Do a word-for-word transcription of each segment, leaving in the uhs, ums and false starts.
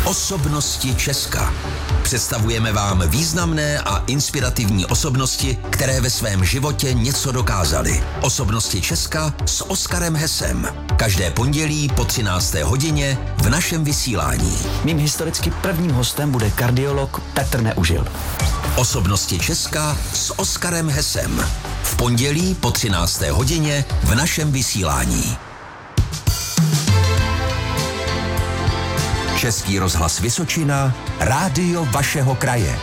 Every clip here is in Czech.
Osobnosti Česka. Představujeme vám významné a inspirativní osobnosti, které ve svém životě něco dokázaly. Osobnosti Česka s Oskarem Hesem. Každé pondělí po třinácté hodině v našem vysílání. Mým historicky prvním hostem bude kardiolog Petr Neužil. Osobnosti Česka s Oskarem Hesem. V pondělí po třinácté hodině v našem vysílání. Český rozhlas Vysočina, rádio vašeho kraje.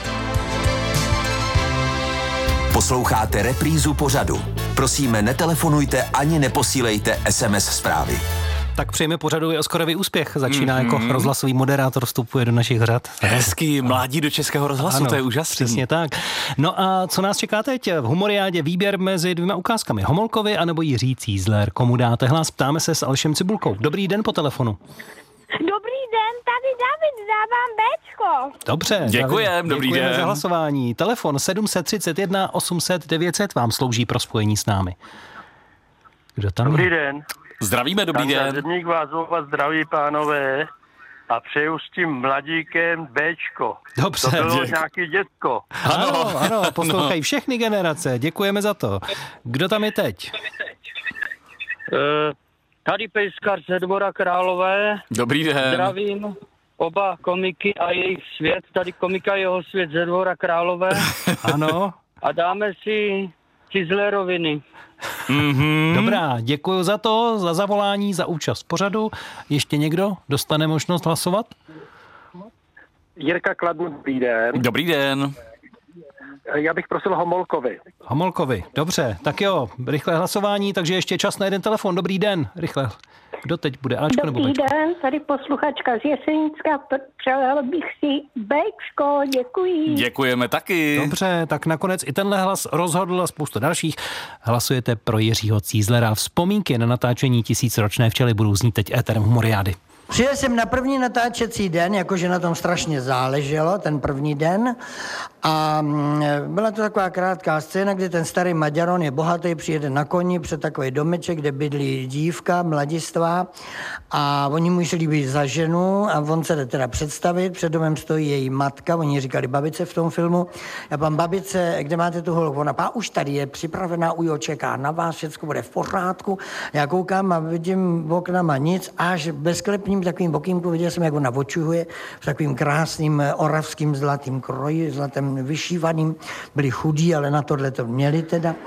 Posloucháte reprízu pořadu. Prosíme, netelefonujte ani neposílejte es em es zprávy. Tak přejme pořadu Oskarovi úspěch. Začíná mm-hmm. jako rozhlasový moderátor, vstupuje do našich řad. Hezký, mládí do Českého rozhlasu, ano, to je úžasné. Přesně tak. No a co nás čeká teď? V Humoriádě výběr mezi dvěma ukázkami. Homolkovi anebo Jiří Cízler. Komu dáte hlas? Ptáme se s Alešem Cibulkou. Dobrý den po telefonu. Dobrý den, tady David, dávám béčko. Dobře. Děkujem, dobrý děkujeme den. za hlasování. Telefon sedm tři jedna osm set devět set vám slouží pro spojení s námi. Kdo tam Dobrý je? den. Zdravíme, dobrý Tam den. Zemník vás oba zdraví, pánové, a přeju s tím mladíkem béčko. Dobře, To bylo děk- nějaký děcko. Ano, ano, poslouchají všechny generace. Děkujeme za to. Kdo tam je teď? E, tady Pejskar ze Dvora Králové. Dobrý den. Zdravím oba komiky a jejich svět. Tady komika jeho svět ze Dvora Králové. Ano. A dáme si Cizleroviny. Mm-hmm. Dobrá, děkuji za to, za zavolání, za účast v pořadu. Ještě někdo dostane možnost hlasovat? Jirka Kladno, dobrý den. Dobrý den. Já bych prosil Homolkovi. Homolkovi, dobře, tak jo, rychlé hlasování, takže ještě čas na jeden telefon. Dobrý den, rychle. Kdo teď bude, Ačko nebo Dobrý Bčko? den, tady posluchačka z Jesenicka, přála bych si béčko, děkuji. Děkujeme taky. Dobře, tak nakonec i tenhle hlas rozhodl a spousta dalších. Hlasujete pro Jiřího Cízlera. Vzpomínky na natáčení Tisícročné včely budou znít teď éterem Humoriády. Přijel jsem na první natáčecí den, jakože na tom strašně záleželo, ten první den. A byla to taková krátká scéna, kdy ten starý Maďaron je bohatý, přijede na koni před takový domeček, kde bydlí dívka, mladistvá. A oni mu šli být za ženu a on se jde teda představit. Před domem stojí její matka, oni říkali babice v tom filmu. Já pán babice, kde máte tu holku? Ona pá, už tady je připravená, ujo, čeká na vás, všechno bude v pořádku. Já koukám a vidím v oknama nic, až bezklepním takovým bokýmku viděl jsem, jak ona očuhuje v takovým krásným oravským zlatým kroji, zlatým vyšívaným. Byli chudí, ale na tohle to měli teda.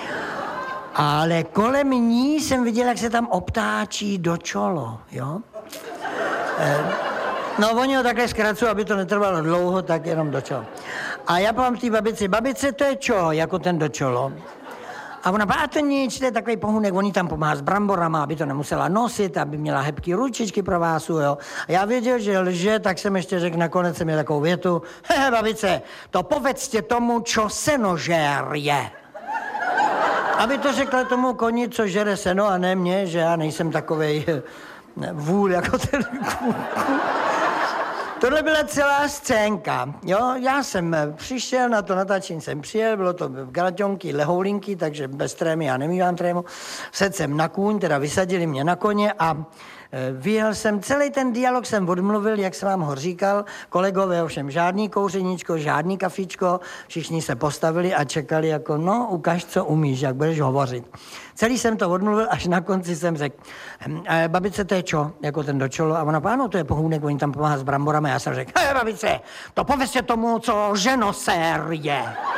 Ale kolem ní jsem viděl, jak se tam obtáčí do čolo, jo? E, no, oni ho takhle zkracují, aby to netrvalo dlouho, tak jenom do čolo. A já povím té babici, babice, to je čo, jako ten do čolo? A ona, a to nic, to je takový pohunek, oni tam pomáhá s bramborama, aby to nemusela nosit, aby měla hebký ručičky pro vás, jo. A já věděl, že lže, tak jsem ještě řekl, nakonec jsem měl takovou větu, hehe, babice, to povedzte tomu, čo senožér je. Aby to řekla tomu koni, co žere seno, a ne mě, že já nejsem takovej vůl jako ten kůl. Tohle byla celá scénka, jo, já jsem přišel, na to natáčení jsem přijel, bylo to v galaťonky, lehoulinky, takže bez trémy, já nemývám trému, sedl jsem na kůň, teda vysadili mě na koně a e, vyjel jsem, celý ten dialog jsem odmluvil, jak jsem vám ho říkal, kolegové ovšem žádný kouřeníčko, žádný kafičko, všichni se postavili a čekali jako, no, ukaž, co umíš, jak budeš hovořit. Celý jsem to odmluvil, až na konci jsem řekl, e, babice, to je čo, jako ten do čolo, a ona, páno, to je pohůnek, oni tam pomáhá s bramborami, já jsem řekl, hej, babice, to povězte tomu, co ženosér je.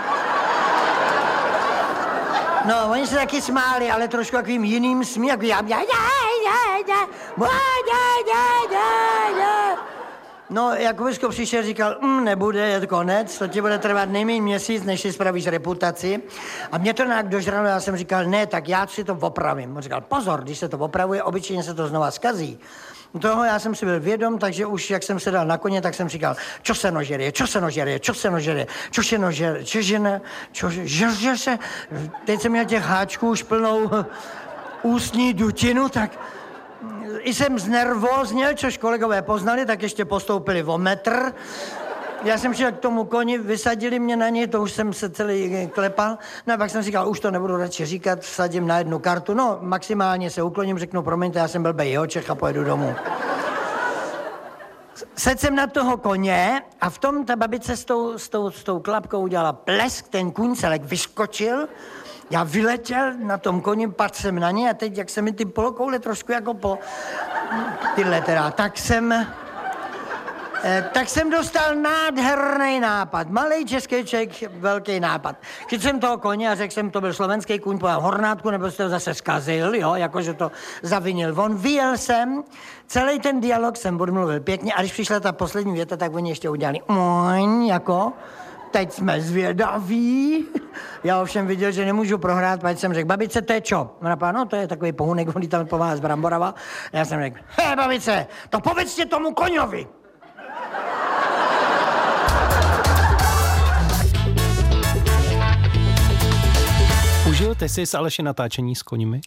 No, oni se taky smáli, ale trošku takovým jiným smíchem, já, já, já, já, já, já, já, já. No, jak Vysko přišel, říkal, mm, nebude, je to konec, to ti bude trvat nejméně měsíc, než si spravíš reputaci. A mě to nějak dožralo, já jsem říkal, ne, tak já si to opravím. On říkal, pozor, když se to opravuje, obyčejně se to znova zkazí. Toho já jsem si byl vědom, takže už jak jsem se dal na koně, tak jsem říkal, čo se nožerie, čo se nožerie, čo se nožerie, čo se nožerie, čo žene, čo že se. Teď jsem měl těch háčků už plnou ústní dutinu, tak i jsem znervózněl, což kolegové poznali, tak ještě postoupili o metr. Já jsem šel k tomu koni, vysadili mě na něj, to už jsem se celý klepal. No a pak jsem říkal, už to nebudu radši říkat, vsadím na jednu kartu. No, maximálně se ukloním, řeknu, promiňte, já jsem blbej, jo, Čech, a pojedu domů. sedl jsem na toho koně a v tom ta babice s tou, s tou, s tou klapkou udělala plesk, ten kůň celek vyskočil, já vyletěl na tom koni, padl jsem na ně a teď, jak se mi ty polokoule trošku jako po... Tyhle teda, tak jsem... Eh, tak jsem dostal nádherný nápad. Malej český člověk, velký nápad. Chytil jsem toho koně a řekl jsem, to byl slovenský kůň po hornátku, nebo jste ho zase zkazil, jo, jakože to zavinil. On vyjel jsem, celý ten dialog jsem odmluvil pěkně a když přišla ta poslední věta, tak oni ještě udělali moň, jako... Teď jsme zvědaví. Já ovšem viděl, že nemůžu prohrát, pak jsem řekl, babice, to je čo? Ona říká, no to je takový pohunek, on tam pomáhá z Bramborava. A já jsem řekl, hej babice, to povedzte tomu koňovi. Užijete si s Aleši natáčení s koněmi?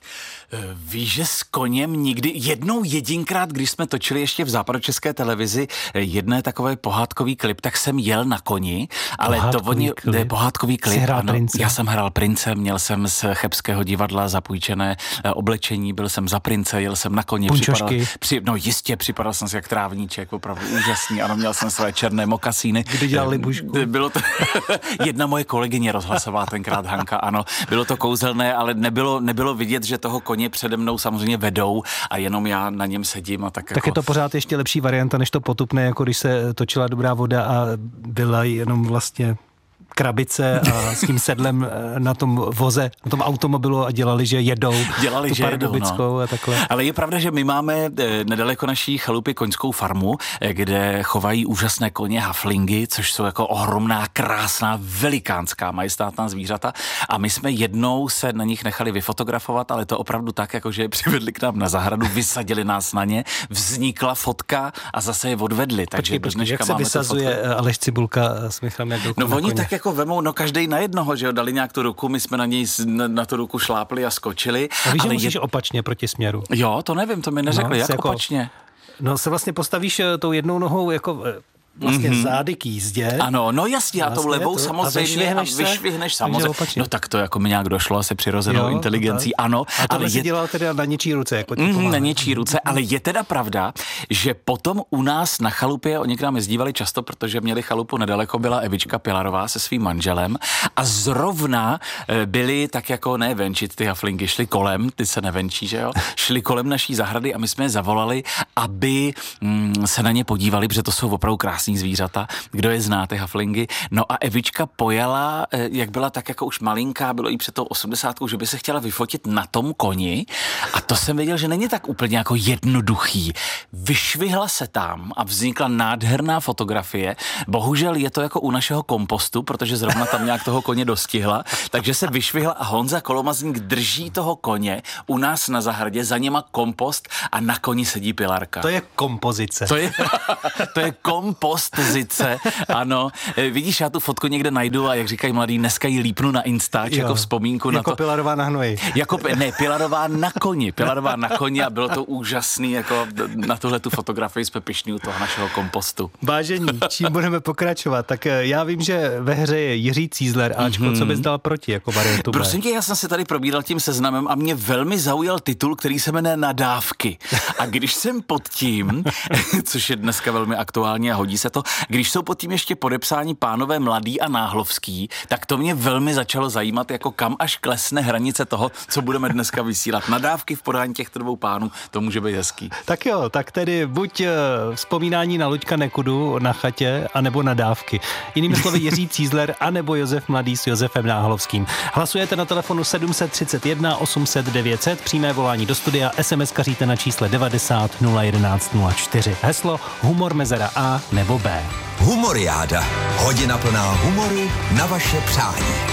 Víš, že s koněm nikdy, jednou jedinkrát, když jsme točili ještě v západočeské televizi jedné takové pohádkový klip, tak jsem jel na koni, ale pohádkový to oni, klip. pohádkový klip, ano, já jsem hrál prince, měl jsem z Chebského divadla zapůjčené oblečení, byl jsem za prince, jel jsem na koni, připadal, při, no jistě, připadal jsem si jak trávníček, opravdu úžasný, ano, měl jsem své černé mokasíny. Kdy dělali bušku? Bylo to, jedna moje kolegyně rozhlasová tenkrát, Hanka, ano, bylo to kouzelné, ale nebylo, nebylo vidět, že toho koně přede mnou samozřejmě vedou a jenom já na něm sedím a tak, tak jako... je to pořád ještě lepší varianta, než to potupné, jako když se točila Dobrá voda a byla jenom vlastně krabice a s tím sedlem na tom voze, na tom automobilu a dělali, že jedou. Dělali, že jedou, no. A takhle. Ale je pravda, že my máme nedaleko naší chalupy koňskou farmu, kde chovají úžasné koně haflingy, což jsou jako ohromná, krásná, velikánská, majestátná zvířata a my jsme jednou se na nich nechali vyfotografovat, ale to opravdu tak, jakože je přivedli k nám na zahradu, vysadili nás na ně, vznikla fotka a zase je odvedli. Takže počkej, počkej, jak se vysazuje Aleš Cibulka s Michalem Jagelkou? No oni tak jako vemou, no každej na jednoho, že jo, dali nějak tu ruku, my jsme na něj na, na tu ruku šlápli a skočili. A víš, ale že musíš je... opačně proti směru? Jo, to nevím, to mi neřekli, no, jak jako, opačně? No se vlastně postavíš tou jednou nohou jako... Vlastně mm-hmm. zády k jízdě. Ano, no jasně, vlastně a tou levou to, samozřejmě a vyšvihneš samozřejmě. No tak to jako mi nějak došlo asi přirozenou jo, inteligencí, ano. A to ale jsi je... dělal teda na něčí ruce. Jako mm, na něčí ruce, ale je teda pravda, že potom u nás na chalupě, oni k nám jezdívali často, protože měli chalupu nedaleko, byla Evička Pilarová se svým manželem a zrovna byli tak jako ne venčit, ty haflingy šli kolem, ty se nevenčí, že jo, šli kolem naší zahrady a my jsme je zavolali, aby mm, se na ně podívali, protože to jsou opravdu krásný zvířata, kdo je zná, ty haflingy. No a Evička pojala, jak byla tak jako už malinká, bylo jí před tou osmdesátkou, že by se chtěla vyfotit na tom koni a to jsem věděl, že není tak úplně jako jednoduchý. Vyšvihla se tam a vznikla nádherná fotografie. Bohužel je to jako u našeho kompostu, protože zrovna tam nějak toho koně dostihla, takže se vyšvihla a Honza Kolomazník drží toho koně u nás na zahradě, za něma kompost a na koni sedí Pilarka. To je kompozice. To je, to je kompost Zice, ano. Vidíš, já tu fotku někde najdu a jak říkají mladí, dneska ji lípnu na Instač, jo, jako vzpomínku jako na to. Jako Pilarová na hnoji. Jako, ne, Pilarová na koni, Pilarová na koni a bylo to úžasný, jako na tuhle tu fotografii jsme pyšní u toho našeho kompostu. Vážení, čím budeme pokračovat? Tak já vím, že ve hře je Jiří Cízler, Ačko, mm-hmm. co bys dal proti jako variantu? Prosím tě, já jsem se tady probíral tím seznamem a mě velmi zaujal titul, který se jmenuje Nadávky. A když jsem pod tím, což je dneska velmi aktuální a hodí se to, když jsou pod tím ještě podepsáni pánové Mladý a Náhlovský, tak to mě velmi začalo zajímat, jako kam až klesne hranice toho, co budeme dneska vysílat. Nadávky v podání těchto dvou pánů, to může být hezký. Tak jo, tak tedy buď vzpomínání na Luďka Nekudu na chatě, anebo Nadávky. Jinými slovy Jiří Cízler, anebo Josef Mladý s Josefem Náhlovským. Hlasujete na telefonu sedm set třicet jedna osm set devět set, přímé volání do studia, es em es kaříte na čísle devadesát nula jedenáct nula čtyři. Heslo humor mezera A nebo B. Humoriáda. Hodina plná humoru na vaše přání.